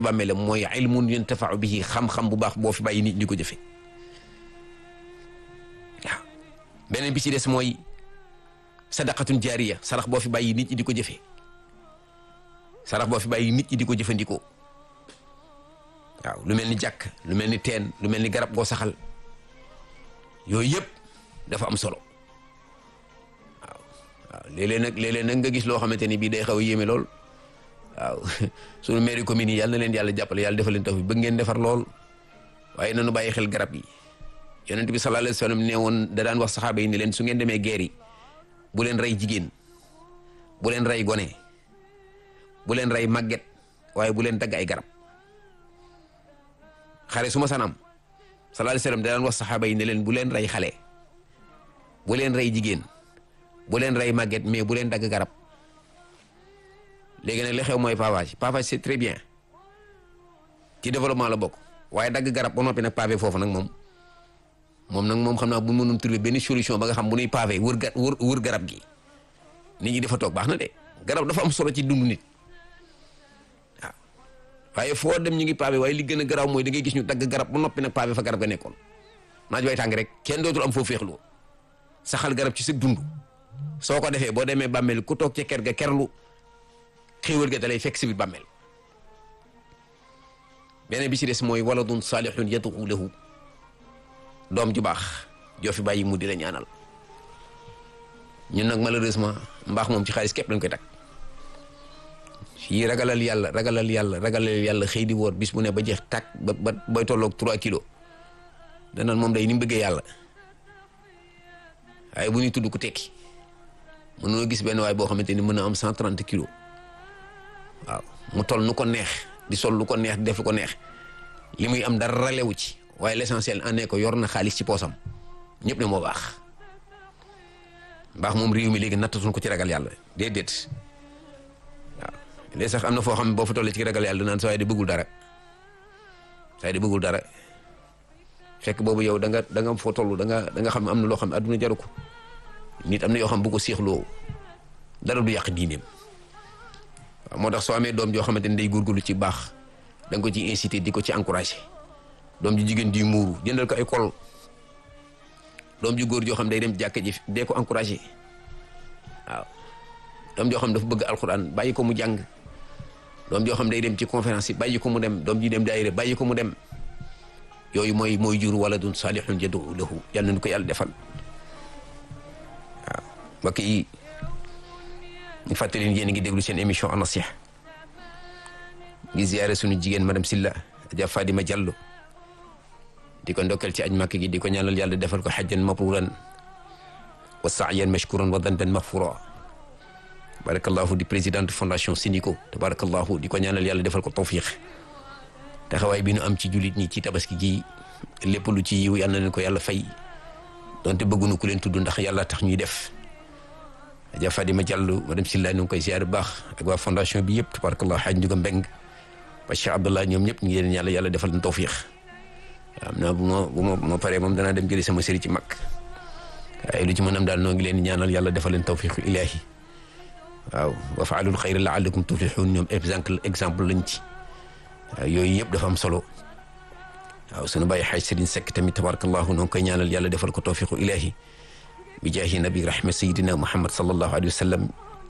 bàmmeelam mooy ilmun yuntafa'u bihi xam-xam bu baax boo fi bàyyi nit ñi ko jëfe waaw beneen bi ci des mooy sadaqatun jaariya sarax boo fi bàyyi nit ñi di ko jëfee sarax boo fi bàyyi nit ñi di ko jëfandikoo waaw lu mel ni jàkk lu mel ni teen lu mel ni garab goo saxal yooyu yëpp dafa am solo waaw waaw léeg-léeg nag nga gis loo xamante ni bii day xaw a yéeme lool waaw sunu mairie commune yi yàlla na leen yàlla jàppale yàlla defal leen taw bi bëgg ngeen defar lool waaye nanu bàyyi xel garab yi yonent bi sallallahu alayhi wa sallam ne woon da daan wax saxaaba yi ni leen su ngeen demee guerre yi bu leen rey jigéen bu leen rey gone bu leen rey màgget waaye bu leen dagg ay garab xare su ma sanam sallallahu alayhi wa sallam da daan wax saxaaba yi ne leen bu leen rey xale bu leen rey jigéen bu leen rey màgget mais bu leen dagg garab léegi nag li xew mooy pavage c'est très bien ci développement la bokk waaye dagg garab ba noppi nag pavé foofu nag moom xam naa bu mënum trouver benn solution ba nga xam bu nuy pavé wër garab gi nit ñi dafa toog baax na de garab dafa am solo ci dundu nit waaw waaye foo dem ñu ngi pavé waaye li gën a garaaw mooy da ngay gis ñu dagg garab ba noppi nag pavé fa garab ga nekkoon naaj way tàng rek kenn dootul am foo féexloo saxal garab ci sa dund soo ko defee boo demee bàmmeel ku toog ca ker ga kerlu xéewal ga dalay fekk si biir bàmmeel beneen bi ci des mooy waladun salihun yad'u lahu doom ju baax joo fi bàyyi mu di la ñaanal ñun nag malheureusement mbaax moom ci xaalis képp lañ koy tag fii ragalal yàlla xëy di woor bis bu ne ba jeex tàkk ba bay tolloog 3 kilos danaan moom day ni mu bëggee yàlla waaye bu ñuy tudd ku tekki mënoo gis benn waay boo xamante ni mën na am 130 kilos waaw mu toll nu ko neex di sol lu ko neex di def lu ko neex li muy am dara ralewu ci waaye l'essentiel en est que yor na xaalis ci poosam ñëpp ne moo baax mbaax moom réew mi léegi nattatuñ ko ci ragal yàlla déedéet waaw léegi sax am na foo xam ne boo fa tollee ci ragal yàlla naan saa waay di bëggul dara fekk boobu yow da nga foo toll da nga xam ne am na loo xam ne adduna jaru ko nit am na yoo xam bu ko seexloo dara du yàq diineem waaw moo tax soo amee doom joo xamante ne day góorgóorlu ci baax da nga ko ci incité di ko ci encouragé doom ju jigéen di muuru jëndal ko ay kol doom ju góor joo xam day dem jàkka ji dee ko encouragé waaw doom joo xam dafa bëgg alxuraan bàyyi ko mu jàng doom joo xam day dem ci conférence yi bàyyi ko mu dem doom ji dem daayira bàyyi ko mu dem yooyu mooy jur waladun salihun yad'u lahu yàlla nañu ko yàlla defal waaw mbokk yi ñu fàttali leen yéen a ngi déglu seen émission An-Nasiha ngi ziyaare suñu jigéen madame Silla Adja Fadima Diallo di ko ndokkal ci aj Makka gi di ko ñaanal yàlla defal ko hajjan mabruran wa sa'yan mashkuran wa danban maghfura barakallahu di présidente fondation Senico tabarakallahu di ko ñaanal yàlla defal ko tawfiq taxawaay bi nu am ci jullit ñi ci tabaski gi lépp lu ci yiw yàlla na leen ko yàlla fay donte bëgguñu ku leen tudd ndax yàlla tax ñuy def Adja Fadima Diallo madame Silla ñu ngi koy ziar bu baax ak waa fondation bi yëpp tabarakallahu xaaj Njuga Mbeng ba Cheikh Abdallah ñoom ñëpp ñu ngi leen yàlla defal leen tawfiq am naa bu ma paree moom danaa dem jëli sama sëriñ ci mag waaye lu ci mën am daal noo ngi leen ñaanal yàlla defal leen tawfiqu ilaahi waaw wa faalul xayra laallakum tuflixuun ñoom exemple lañ ci waaw yooyu yëpp dafa am solo waaw sunu bàyyi xaaj Sëriñ Sekk tamit tabarakallahu noo ngi koy ñaanal yàlla defal ko tawfiqu ilaahi bi jaahi nabi rahma sayidina Muhammad sallallahu alayhi wa sallam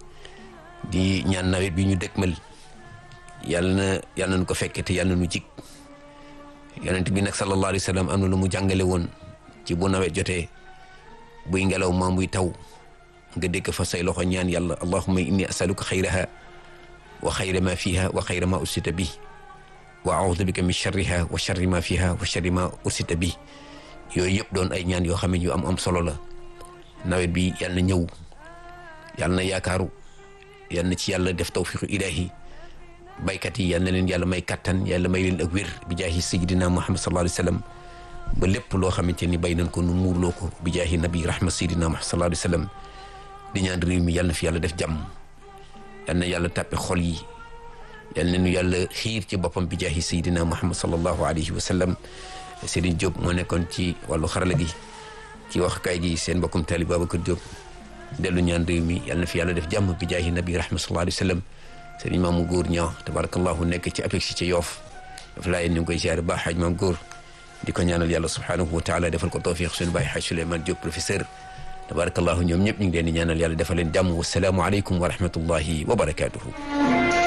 di ñaan nawet bi ñu dëkkmal yàlla nañu ko fekke te yàlla nañu jig yonent bi nag sallallahu alayhi wa sallam am na lu mu jàngale woon ci bu nawet jotee buy ngelaw maa buy taw nga dëkk fa say loxo ñaan yàlla allahumma inni asaluka xayraha wa xayra ma fiha wa xayra ma ursita bi wa a'udhu bika min sharriha wa sharri ma fiha wa sharri ma ursita bi yooyu yëpp doon ay ñaan yoo xam ne yu am solo la nawet bi yàlla na ñëw yàlla na yaakaaru yàlla na ci yàlla def tawfiqu ilaahi baykat yi yal na leen yàlla may kattan yàlla may leen ak wér bi jaahi sayyidina Muhammad sallallahu alayhi wa sallam ba lépp loo xamante ni bay nañ ko nu muurloo ko bi jaahi nabi rahma sayyidina Muhammad sallallahu alayhi wa sallam di ñaan réew mi yàlla na fi yàlla def jàmm yal na yàlla tàppe xol yi yal na nu yàlla xiir ci boppam bi jaahi sayyidina Muhammad sallallahu alayhi wa sallam Serigne Diop moo nekkoon ci wàllu xarala gi ci waxkaay gi seen mbokkum taalibe Babacar Diop dellu ñaan réew mi yal na fi yàlla def jàmm bi jaahi nabi rahma sallallahu alayhi wa sallam sëriñ Maamu Góor ñaa tabarakallahu nekk ci APEX ci Yoff dafa laa yéen ñu ngi koy ziare baax xaj Maam Góor di ko ñaanal yàlla subhanahu wa taala defal ko tawfiq suñu baay xaj Souleymane Diop professeur tabarakallahu ñoom ñëpp ñu ngi leen di ñaanal yàlla defal leen jàmm wasalaamu aleykum wa rahmatullahi wa barakatuhu